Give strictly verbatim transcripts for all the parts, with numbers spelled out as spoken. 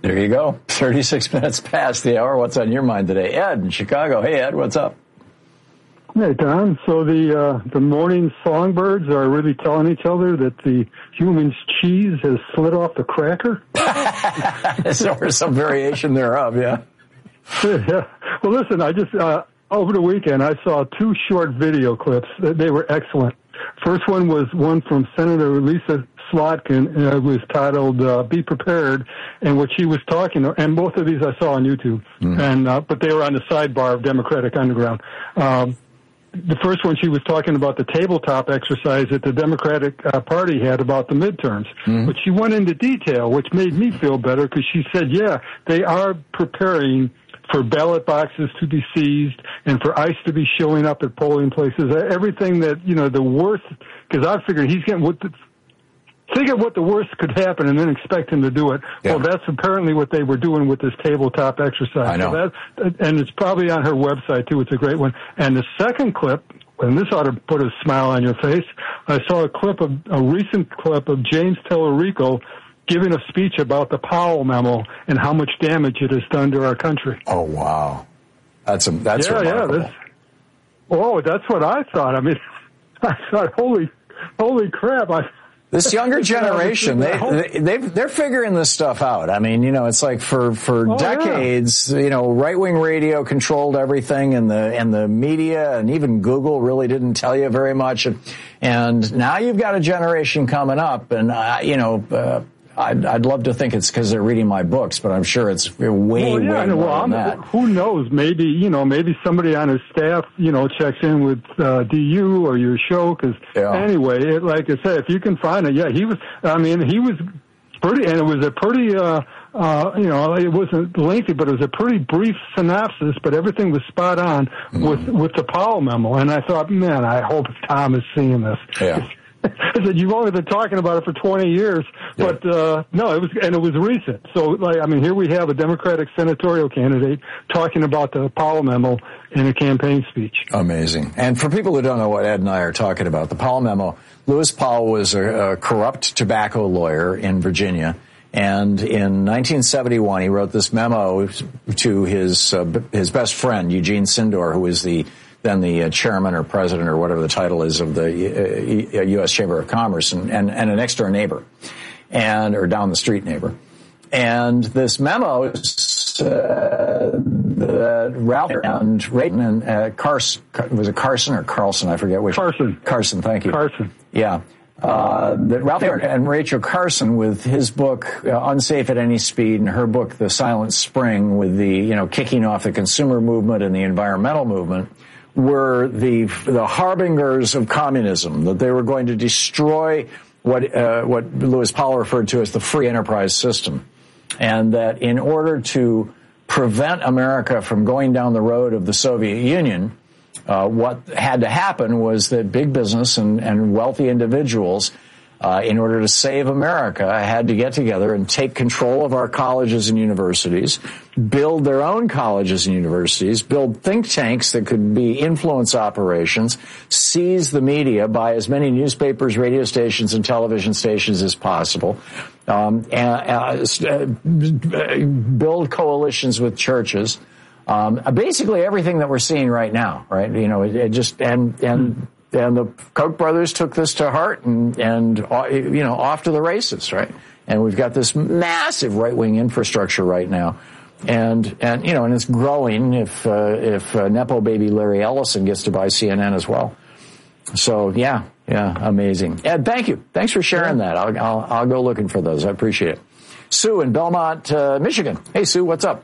There you go. thirty-six minutes past the hour. What's on your mind today? Ed in Chicago. Hey, Ed, what's up? Hey, Tom. So the uh, the morning songbirds are really telling each other that the human's cheese has slid off the cracker? Or some variation thereof, yeah. Yeah. Well, listen, I just, uh, over the weekend, I saw two short video clips. They were excellent. First one was one from Senator Lisa Slotkin. Uh, it was titled uh, Be Prepared, and what she was talking, and both of these I saw on YouTube, mm-hmm. and uh, but they were on the sidebar of Democratic Underground. Um, the first one, she was talking about the tabletop exercise that the Democratic uh, Party had about the midterms. Mm-hmm. But she went into detail, which made me feel better, because she said, yeah, they are preparing for ballot boxes to be seized and for ICE to be showing up at polling places. Everything that, you know, the worst, because I figured he's getting what the, think of what the worst could happen and then expect him to do it. Yeah. Well, that's apparently what they were doing with this tabletop exercise. I know. So that, and it's probably on her website, too. It's a great one. And the second clip, and this ought to put a smile on your face, I saw a clip of, a recent clip of James Tallarico giving a speech about the Powell memo and how much damage it has done to our country. Oh, wow. That's a, that's yeah, remarkable. Yeah, this, oh, that's what I thought. I mean, I thought, holy, holy crap. I, This younger generation, they, they, they're figuring this stuff out. I mean, you know, it's like for, for oh, decades, yeah. you know, right-wing radio controlled everything, and the, and the media and even Google really didn't tell you very much. And, and now you've got a generation coming up, and, uh, you know, uh, I'd, I'd love to think it's because they're reading my books, but I'm sure it's way, well, yeah, way more well, than that. Who knows? Maybe, you know, maybe somebody on his staff, you know, checks in with uh, D U or your show. Because yeah. anyway, it, like I said, if you can find it, yeah, he was. I mean, he was pretty, and it was a pretty, uh, uh, you know, it wasn't lengthy, but it was a pretty brief synopsis. But everything was spot on mm-hmm. with with the Powell memo, and I thought, man, I hope Tom is seeing this. Yeah. I said, you've only been talking about it for twenty years, yeah. but, uh, no, it was, and it was recent. So, like, I mean, here we have a Democratic senatorial candidate talking about the Powell memo in a campaign speech. Amazing. And for people who don't know what Ed and I are talking about, the Powell memo, Lewis Powell was a, a corrupt tobacco lawyer in Virginia. And in nineteen seventy-one, he wrote this memo to his, uh, his best friend, Eugene Sindor, who was the then the uh, chairman or president or whatever the title is of the uh, U S Chamber of Commerce, and, and, and a next door neighbor, and or down the street neighbor. And this memo is uh, uh, Ralph and Rayton and uh, Carson, was it Carson or Carlson? I forget which. Carson. Carson, thank you. Carson. Yeah. Uh, that Ralph and Rachel Carson, with his book uh, Unsafe at Any Speed, and her book The Silent Spring, with the, you know, kicking off the consumer movement and the environmental movement, were the the harbingers of communism, that they were going to destroy what uh, what Lewis Powell referred to as the free enterprise system, and that in order to prevent America from going down the road of the Soviet Union, uh, what had to happen was that big business and, and wealthy individuals, uh, in order to save America, had to get together and take control of our colleges and universities, build their own colleges and universities, build think tanks that could be influence operations, seize the media, buy as many newspapers, radio stations, and television stations as possible, um, and, uh, build coalitions with churches. Um, basically everything that we're seeing right now, right? You know, it, it just, and, and, And the Koch brothers took this to heart, and, and, you know, off to the races, right? And we've got this massive right-wing infrastructure right now. And, and, you know, and it's growing if, uh, if, uh, Nepo baby Larry Ellison gets to buy C N N as well. So, yeah, yeah, amazing. Ed, thank you. Thanks for sharing that. I'll, I'll, I'll go looking for those. I appreciate it. Sue in Belmont, uh, Michigan. Hey, Sue, what's up?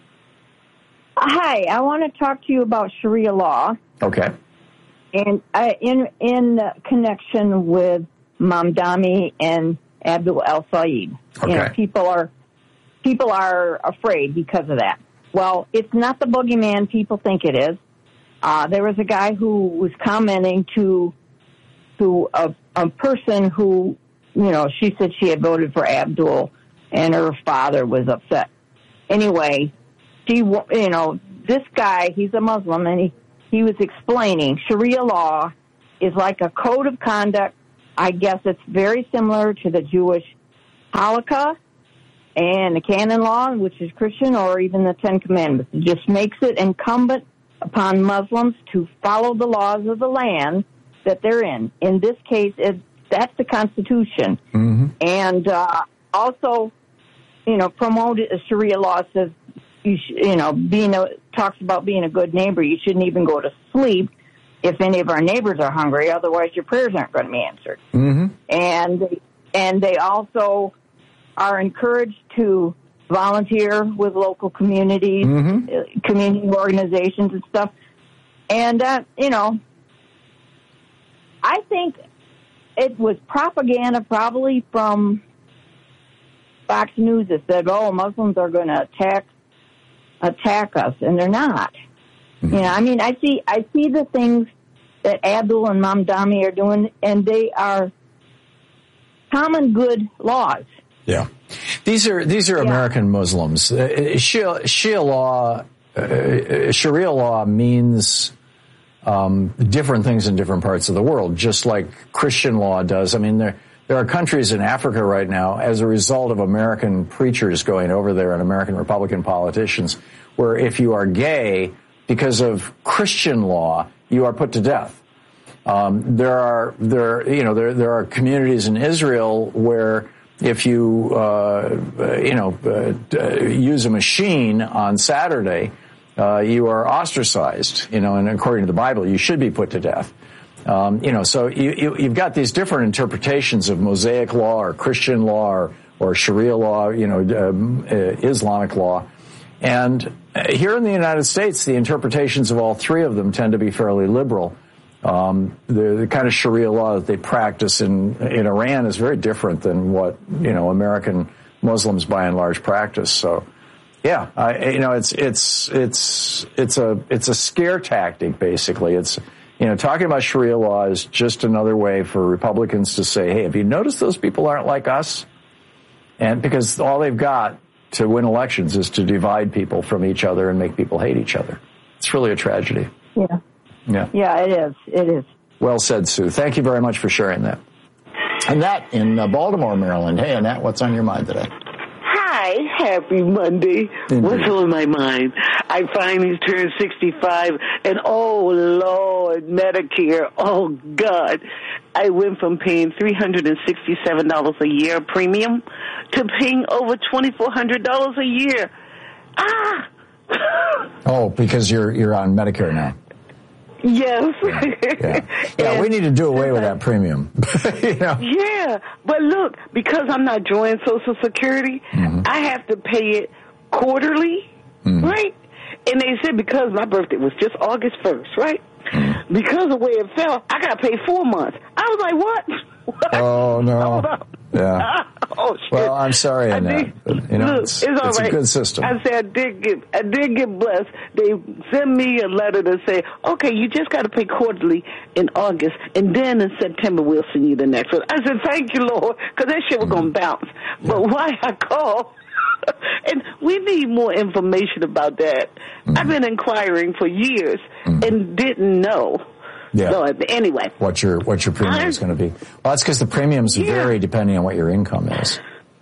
Hi, I want to talk to you about Sharia law. Okay. And uh, in in connection with Mamdani and Abdul El Sayed, okay. you know, people are people are afraid because of that. Well, it's not the boogeyman people think it is. Uh, there was a guy who was commenting to to a, a person who, you know, she said she had voted for Abdul, and her father was upset. Anyway, she, you know, this guy, he's a Muslim, and he. He was explaining Sharia law is like a code of conduct. I guess it's very similar to the Jewish halakha, and the canon law, which is Christian, or even the Ten Commandments. It just makes it incumbent upon Muslims to follow the laws of the land that they're in. In this case, it, that's the Constitution. Mm-hmm. And uh, also, you know, promote Sharia law says, you, sh- you know, being a, talks about being a good neighbor. You shouldn't even go to sleep if any of our neighbors are hungry. Otherwise, your prayers aren't going to be answered. Mm-hmm. And and they also are encouraged to volunteer with local communities, mm-hmm. community organizations and stuff. And, uh, you know, I think it was propaganda probably from Fox News that said, oh, Muslims are going to attack attack us, and they're not. Mm-hmm. You know, I mean, I see I see the things that Abdul and Mamdani are doing, and they are common good laws. Yeah. These are these are yeah. American Muslims. Uh, Shia, Shia law, uh, Sharia law means um, different things in different parts of the world, just like Christian law does. I mean, there there are countries in Africa right now, as a result of American preachers going over there and American Republican politicians, where if you are gay, because of Christian law, you are put to death. Um, there are there you know there there are communities in Israel where if you, uh, you know, uh, use a machine on Saturday, uh, you are ostracized, you know, and according to the Bible, you should be put to death. Um, you know, so you, you, you've got these different interpretations of Mosaic law or Christian law or, or Sharia law, you know, um, uh, Islamic law. And here in the United States, the interpretations of all three of them tend to be fairly liberal. Um, the, the kind of Sharia law that they practice in, in Iran is very different than what, you know, American Muslims by and large practice. So, yeah, I, you know, it's, it's, it's, it's a, it's a scare tactic, basically. It's, you know, talking about Sharia law is just another way for Republicans to say, hey, have you noticed those people aren't like us? And because all they've got to win elections is to divide people from each other and make people hate each other. It's really a tragedy. Yeah. Yeah. Yeah, it is. It is. Well said, Sue. Thank you very much for sharing that. Annette in uh, Baltimore, Maryland. Hey, Annette, what's on your mind today? Hi, happy Monday. Indeed. What's on my mind? I finally turned sixty-five, and oh, Lord, Medicare, oh, God. I went from paying three hundred sixty-seven dollars a year premium to paying over twenty-four hundred dollars a year. Ah! Oh, because you're you're on Medicare now. Yes. Yeah, yeah. yeah we need to do away with that premium. You know? Yeah, but look, because I'm not drawing Social Security, mm-hmm. I have to pay it quarterly, mm-hmm. right? And they said because my birthday was just August first, right? Mm-hmm. Because of the way it fell, I got to pay four months. I was like, what? what? Oh, no. Yeah. Oh, shit. Well, I'm sorry, Annette. But, you know, look, it's, it's, all it's right. a good system. I said I did get, I did get blessed. They sent me a letter to say, okay, you just got to pay quarterly in August, and then in September we'll send you the next one. I said, thank you, Lord, because that shit was mm-hmm. going to bounce. Yeah. But why I called? And we need more information about that. Mm-hmm. I've been inquiring for years mm-hmm. and didn't know. Yeah. So anyway, what your what your premium I'm, is going to be? Well, that's because the premiums yeah. vary depending on what your income is.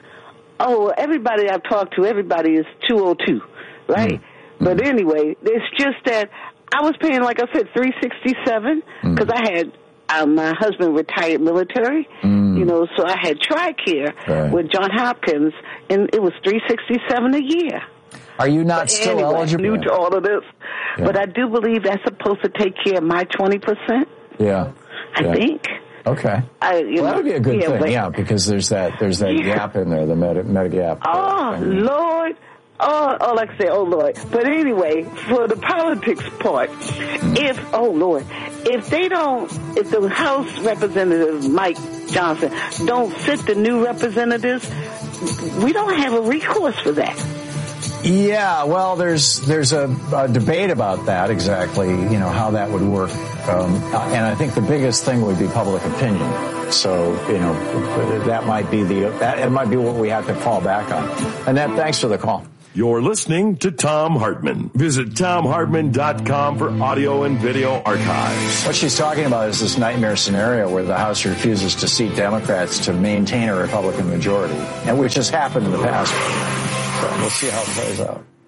Oh, everybody I've talked to, everybody is two oh two, right? Mm-hmm. But anyway, it's just that I was paying, like I said, three sixty-seven because mm-hmm. I had uh, my husband retired military, mm-hmm. you know, so I had TRICARE right. with John Hopkins, and it was three sixty-seven a year. Are you not but still anyway, eligible? New to all of this, yeah. but I do believe that's supposed to take care of my twenty percent. Yeah, I yeah. think. Okay. I, you well, know, that would be a good yeah, thing, but, yeah, because there's that there's that yeah. gap in there, the meta, meta gap. Oh, uh, Lord. Oh, oh, like I say, oh, Lord. But anyway, for the politics part, mm. if, oh, Lord, if they don't, if the House Representative Mike Johnson don't fit the new representatives, we don't have a recourse for that. Yeah, well, there's there's a, a debate about that exactly, you know, how that would work. Um, and I think the biggest thing would be public opinion. So, you know, that might be the that it might be what we have to fall back on. Annette, thanks for the call. You're listening to Thom Hartmann. Visit Thom Hartmann dot com for audio and video archives. What she's talking about is this nightmare scenario where the House refuses to seat Democrats to maintain a Republican majority, and which has happened in the past. So we'll see how it plays out.